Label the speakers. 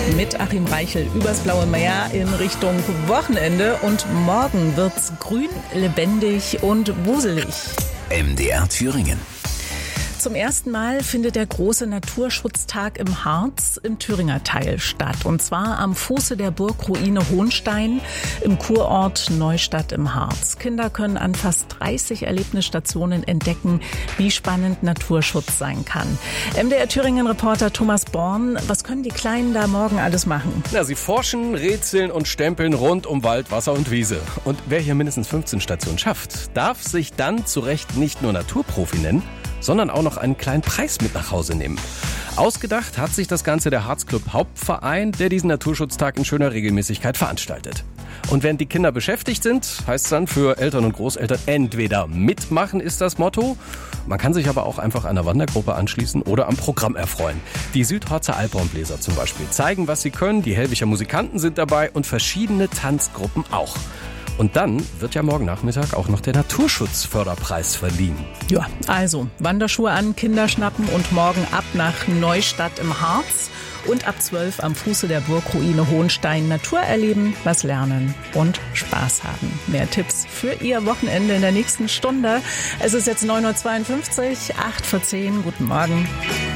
Speaker 1: mit Achim Reichel übers blaue Meer in Richtung Wochenende. Und morgen wird's grün, lebendig und wuselig.
Speaker 2: MDR Thüringen.
Speaker 1: Zum ersten Mal findet der große Naturschutztag im Harz im Thüringer Teil statt. Und zwar am Fuße der Burgruine Hohnstein im Kurort Neustadt im Harz. Kinder können an fast 30 Erlebnisstationen entdecken, wie spannend Naturschutz sein kann. MDR Thüringen-Reporter Thomas Born, was können die Kleinen da morgen alles machen?
Speaker 3: Ja, sie forschen, rätseln und stempeln rund um Wald, Wasser und Wiese. Und wer hier mindestens 15 Stationen schafft, darf sich dann zu Recht nicht nur Naturprofi nennen, sondern auch noch einen kleinen Preis mit nach Hause nehmen. Ausgedacht hat sich das Ganze der Harzclub Hauptverein, der diesen Naturschutztag in schöner Regelmäßigkeit veranstaltet. Und während die Kinder beschäftigt sind, heißt es dann für Eltern und Großeltern entweder mitmachen ist das Motto. Man kann sich aber auch einfach einer Wandergruppe anschließen oder am Programm erfreuen. Die Südharzer Alphornbläser zum Beispiel zeigen, was sie können. Die Helwicher Musikanten sind dabei und verschiedene Tanzgruppen auch. Und dann wird ja morgen Nachmittag auch noch der Naturschutzförderpreis verliehen.
Speaker 1: Ja, also Wanderschuhe an, Kinder schnappen und morgen ab nach Neustadt im Harz und ab 12 am Fuße der Burgruine Hohnstein Natur erleben, was lernen und Spaß haben. Mehr Tipps für Ihr Wochenende in der nächsten Stunde. Es ist jetzt 9.52 Uhr, 8 vor 10. Guten Morgen.